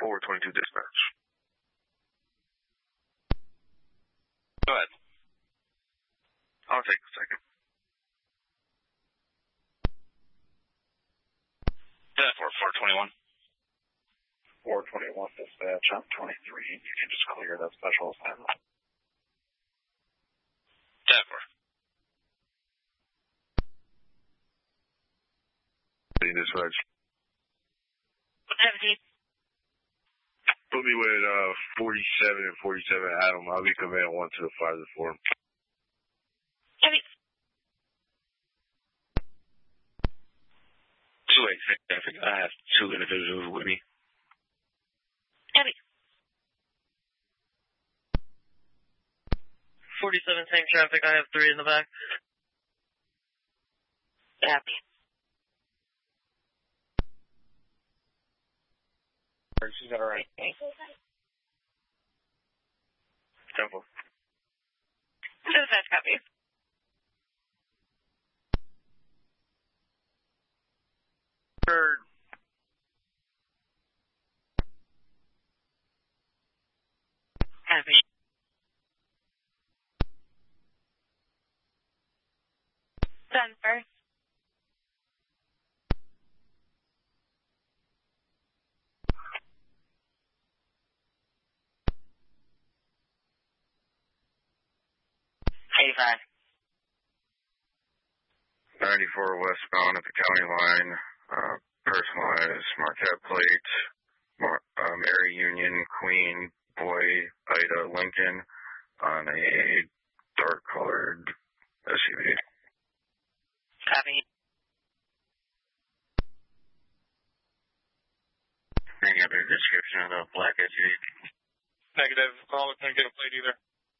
422 dispatch. Go ahead. I'll take a second. 421. 421 dispatch, I'm 23. You can just clear that special assignment. 10-4. Dispatch. 70. Put me with 47 and 47 Adam. I'll be command 1 to the 5 to 4. Heavy. 2-8 traffic. I have 2 individuals with me. Heavy. 47 tank traffic. I have 3 in the back. Happy. She's got her right. Temple. Dispatch copy. Bird. Happy. Denver. Five. 94 westbound at the county line. Personalized Marquette plate. Mary Union Queen Boy Ida Lincoln on a dark colored SUV. Copy. Any other description of the black SUV? Negative. Call. Couldn't get a plate either.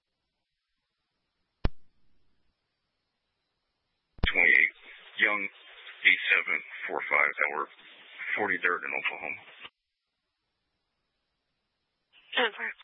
28. Young A745 that were 40 dirt in Oklahoma. Denver.